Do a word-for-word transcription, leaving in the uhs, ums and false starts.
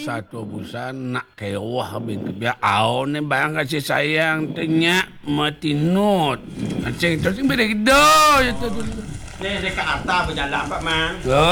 satu busan nak kewah bin biar au ni bayang kasih sayang tanya matinut. Acing tu sing beda gedo itu. Ni dekat atas berjalan Pak Man. Oh,